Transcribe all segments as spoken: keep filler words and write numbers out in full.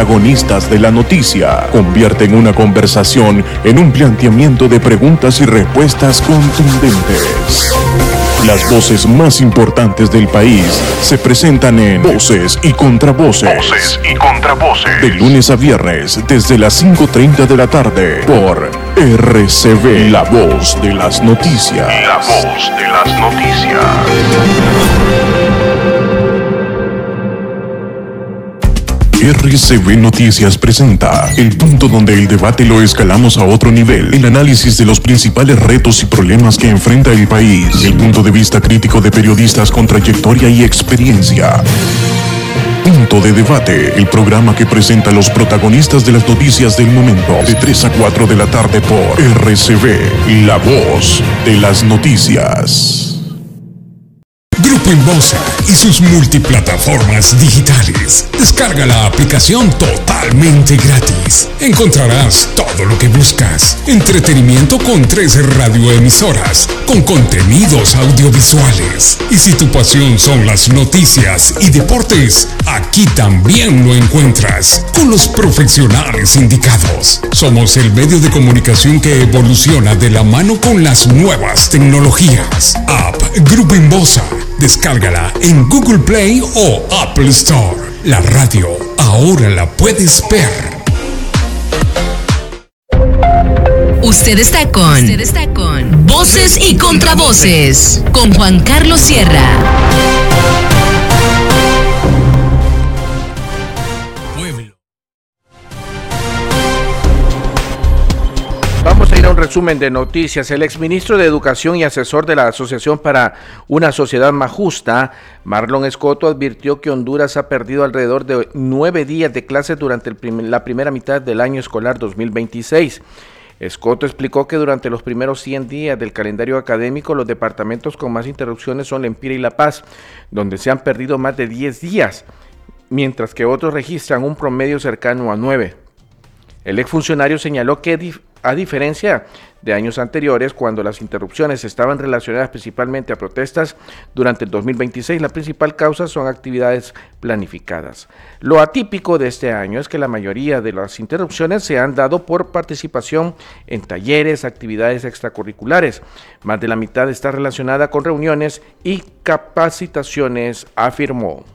protagonistas de la noticia. Convierten una conversación en un planteamiento de preguntas y respuestas contundentes. Las voces más importantes del país se presentan en Voces y Contravoces. Voces y Contravoces. De lunes a viernes, desde las cinco treinta de la tarde, por R C V, la voz de las noticias. La voz de las noticias. R C V Noticias presenta el punto donde el debate lo escalamos a otro nivel, el análisis de los principales retos y problemas que enfrenta el país, el punto de vista crítico de periodistas con trayectoria y experiencia. Punto de Debate, el programa que presenta a los protagonistas de las noticias del momento, de tres a cuatro de la tarde por R C V, la voz de las noticias. Grupo Inbosa y sus multiplataformas digitales. Descarga la aplicación totalmente gratis. Encontrarás todo lo que buscas. Entretenimiento con tres radioemisoras, con contenidos audiovisuales. Y si tu pasión son las noticias y deportes, aquí también lo encuentras, con los profesionales indicados. Somos el medio de comunicación que evoluciona de la mano con las nuevas tecnologías. App Grupo Inbosa. Descárgala en Google Play o Apple Store. La radio ahora la puedes ver. Usted está con, Usted está con Voces y Contravoces con Juan Carlos Sierra. Vamos a ir a un resumen de noticias. El exministro de Educación y asesor de la Asociación para una Sociedad Más Justa, Marlon Escoto, advirtió que Honduras ha perdido alrededor de nueve días de clases durante el prim- la primera mitad del año escolar dos mil veintiséis. Escoto explicó que durante los primeros cien días del calendario académico, los departamentos con más interrupciones son Lempira y La Paz, donde se han perdido más de diez días, mientras que otros registran un promedio cercano a nueve. El exfuncionario señaló que dif- a diferencia de años anteriores, cuando las interrupciones estaban relacionadas principalmente a protestas, durante el dos mil veintiséis la principal causa son actividades planificadas. Lo atípico de este año es que la mayoría de las interrupciones se han dado por participación en talleres, actividades extracurriculares. Más de la mitad está relacionada con reuniones y capacitaciones, afirmó.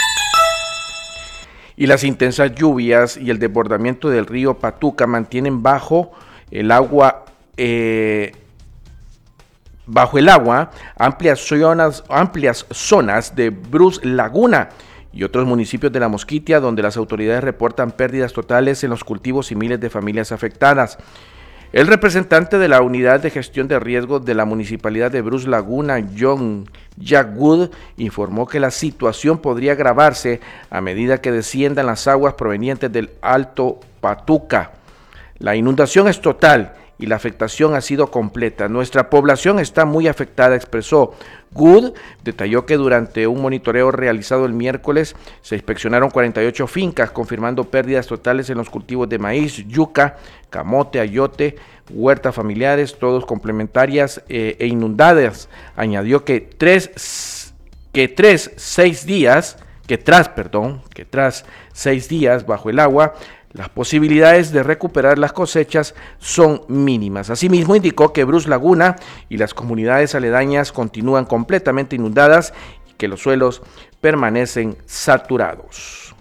Y las intensas lluvias y el desbordamiento del río Patuca mantienen bajo el agua, eh, bajo el agua amplias zonas, amplias zonas de Bruce Laguna y otros municipios de La Mosquitia, donde las autoridades reportan pérdidas totales en los cultivos y miles de familias afectadas. El representante de la Unidad de Gestión de Riesgos de la Municipalidad de Bruce Laguna, John Jack Wood, informó que la situación podría agravarse a medida que desciendan las aguas provenientes del Alto Patuca. La inundación es total y la afectación ha sido completa. Nuestra población está muy afectada, expresó. Good detalló que durante un monitoreo realizado el miércoles se inspeccionaron cuarenta y ocho fincas, confirmando pérdidas totales en los cultivos de maíz, yuca, camote, ayote, huertas familiares, todos complementarias eh, e inundadas. Añadió que tres, que tres, seis días, que tras, perdón, que tras seis días bajo el agua, las posibilidades de recuperar las cosechas son mínimas. Asimismo, indicó que Bruce Laguna y las comunidades aledañas continúan completamente inundadas y que los suelos permanecen saturados.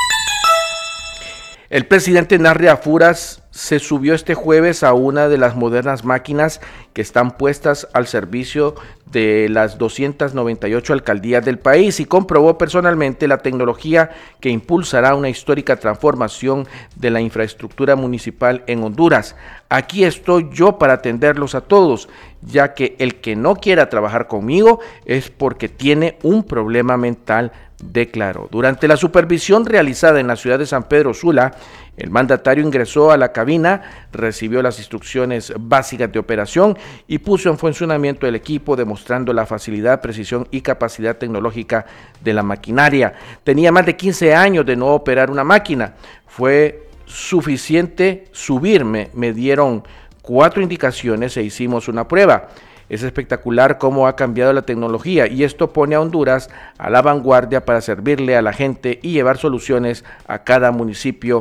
El presidente Narri Afuras se subió este jueves a una de las modernas máquinas que están puestas al servicio de las doscientas noventa y ocho alcaldías del país y comprobó personalmente la tecnología que impulsará una histórica transformación de la infraestructura municipal en Honduras. Aquí estoy yo para atenderlos a todos, ya que el que no quiera trabajar conmigo es porque tiene un problema mental, declaró. Durante la supervisión realizada en la ciudad de San Pedro Sula, el mandatario ingresó a la cabina, recibió las instrucciones básicas de operación y puso en funcionamiento el equipo, demostrando la facilidad, precisión y capacidad tecnológica de la maquinaria. Tenía más de quince años de no operar una máquina. Fue suficiente subirme, me dieron cuatro indicaciones e hicimos una prueba. Es espectacular cómo ha cambiado la tecnología y esto pone a Honduras a la vanguardia para servirle a la gente y llevar soluciones a cada municipio